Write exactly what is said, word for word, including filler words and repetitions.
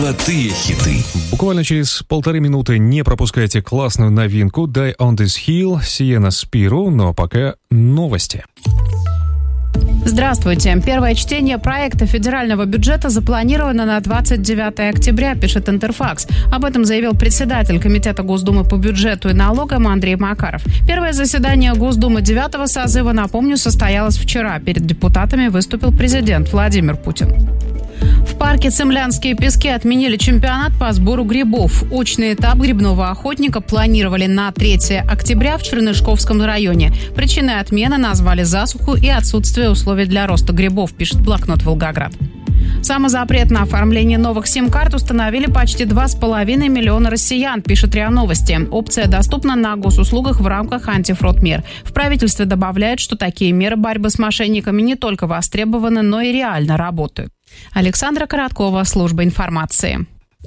Золотые хиты. Буквально через полторы минуты не пропускайте классную новинку Die on this Hill, Sienna Spiro, но пока новости. Здравствуйте. Первое чтение проекта федерального бюджета запланировано на двадцать девятое октября, пишет Интерфакс. Об этом заявил председатель Комитета Госдумы по бюджету и налогам Андрей Макаров. Первое заседание Госдумы девятого созыва, напомню, состоялось вчера. Перед депутатами выступил президент Владимир Путин. В парке Цимлянские пески отменили чемпионат по сбору грибов. Очный этап грибного охотника планировали на третьего октября в Чернышковском районе. Причиной отмены назвали засуху и отсутствие условий для роста грибов, пишет блокнот «Волгоград». Самозапрет на оформление новых сим-карт установили почти два с половиной миллиона россиян, пишет РИА Новости. Опция доступна на госуслугах в рамках антифрод-мер. В правительстве добавляют, что такие меры борьбы с мошенниками не только востребованы, но и реально работают. Александра Короткова, служба информации.